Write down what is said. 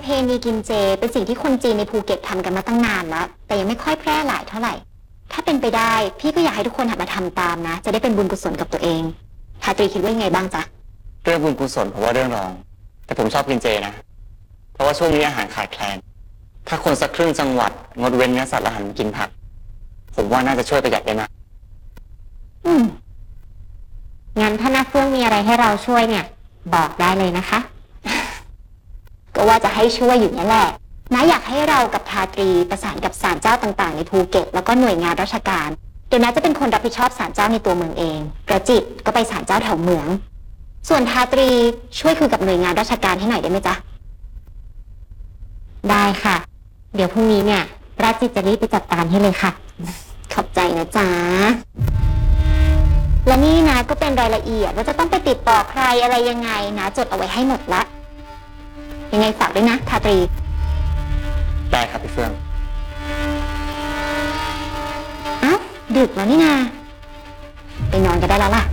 เพณีกินเจเป็นสิ่งที่คนจีนในภูเก็ตทำกันมาตั้งนานแล้วแต่ยังไม่ค่อยแพร่หลายเท่าไหร่ถ้าเป็นไปได้พี่ก็อยากให้ทุกคนหัดมาทำตามนะจะได้เป็นบุญกุศลกับตัวเองทาตรีคิดว่ายังไงบ้างจ๊ะเรื่องบุญกุศลผมว่าเรื่องรองแต่ผมชอบกินเจนะเพราะว่าช่วงนี้อาหารขาดแคลนถ้าคนสักครึ่งจังหวัดงดเว้นเนื้อสัตว์และหันมากินผักผมว่าน่าจะช่วยประหยัดได้มากงั้นถ้าน้าเฟื่องมีอะไรให้เราช่วยเนี่ยบอกได้เลยนะคะ ก็ว่าจะให้ช่วยอยู่นี่แหละน้าอยากให้เรากับทาตรีประสานกับศาลเจ้าต่างๆในภูเก็ตแล้วก็หน่วยงานราชการเดี๋ยวน้าจะเป็นคนรับผิดชอบศาลเจ้าในตัวเมืองเองประจิตก็ไปศาลเจ้าแถวเมืองส่วนทาตรีช่วยคุยกับหน่วยงานราชการให้หน่อยได้ไหมจ๊ะได้ค่ะเดี๋ยวพรุ่งนี้เนี่ยราชจิตจะรีบไปจัดการให้เลยค่ะขอบใจนะจ๊ะและนี่นะก็เป็นรายละเอียดว่าจะต้องไปติดต่อใครอะไรยังไงนะจดเอาไว้ให้หมดละยังไงฝากด้วยนะทาตรีได้ครับพี่เฟื่องอ้าวดึกแล้วนี่นาไปนอนกันได้แล้วล่ะ